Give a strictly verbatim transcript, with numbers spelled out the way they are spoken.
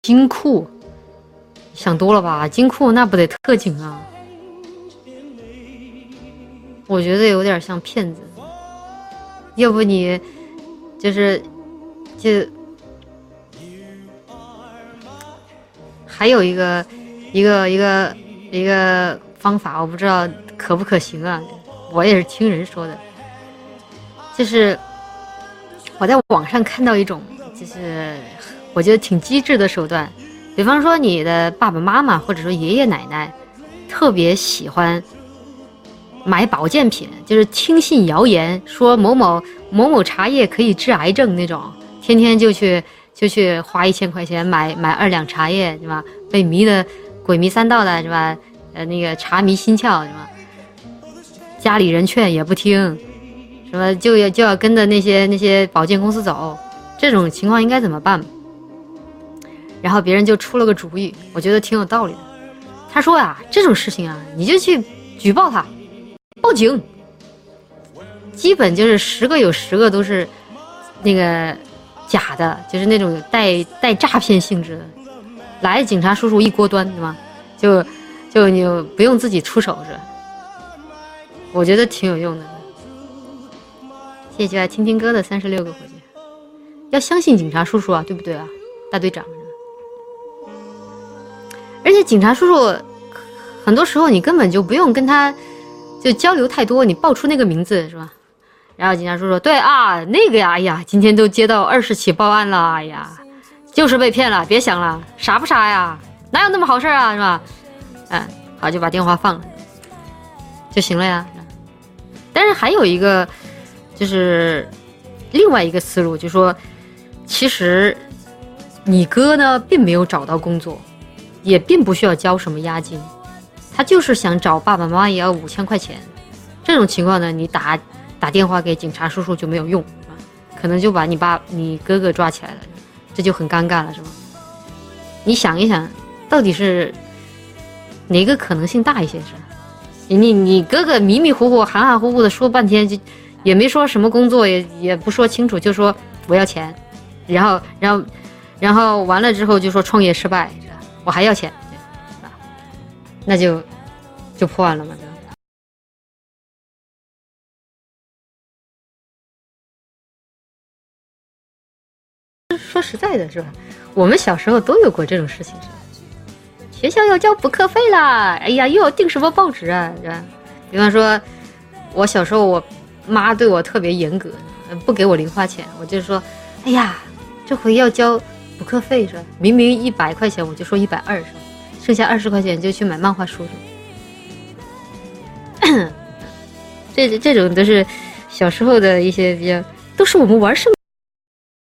金库，想多了吧？金库那不得特警啊？我觉得有点像骗子。要不你就是就还有一个一个一个一个方法，我不知道可不可行啊？我也是听人说的，就是我在网上看到一种，就是我觉得挺机智的手段。比方说你的爸爸妈妈或者说爷爷奶奶特别喜欢买保健品，就是听信谣言说某某某某茶叶可以治癌症那种，天天就去就去花一千块钱买买二两茶叶，是吧？被迷得鬼迷三道的，是吧？呃，那个茶迷心窍，是吧？家里人劝也不听，什么就要就要跟着那些那些保健公司走，这种情况应该怎么办？然后别人就出了个主意，我觉得挺有道理的。他说啊，这种事情啊，你就去举报他，报警。基本就是十个有十个都是那个假的，就是那种带带诈骗性质的。来，警察叔叔一锅端，对吗？就就你不用自己出手，是吧？我觉得挺有用的。谢谢就爱听听歌的三十六个火箭。要相信警察叔叔啊，对不对啊，大队长？而且警察叔叔很多时候你根本就不用跟他就交流太多，你报出那个名字是吧？然后警察叔叔说：“对啊，那个呀，哎呀，今天都接到二十起报案了，哎呀，就是被骗了，别想了，傻不傻呀？哪有那么好事啊，是吧？”嗯，好，就把电话放了就行了呀。但是还有一个就是另外一个思路，就是说其实你哥呢并没有找到工作，也并不需要交什么押金，他就是想找爸爸妈妈也要五千块钱。这种情况呢，你打打电话给警察叔叔就没有用，可能就把你爸你哥哥抓起来了，这就很尴尬了，是吗？你想一想，到底是哪个可能性大一些？是吧？你你哥哥迷迷糊糊含含糊糊的说半天，就也没说什么工作，也也不说清楚，就说我要钱，然后然后然后完了之后就说创业失败，我还要钱，那就就破案了嘛。说实在的，是吧？我们小时候都有过这种事情，是吧？学校要交补课费啦，哎呀，又要订什么报纸啊，是吧？比方说，我小时候我妈对我特别严格，不给我零花钱，我就说，哎呀，这回要交补课费是吧？明明一百块钱，我就说一百二是吧？剩下二十块钱就去买漫画书是吧？这这种都是小时候的一些比较，都是我们玩剩。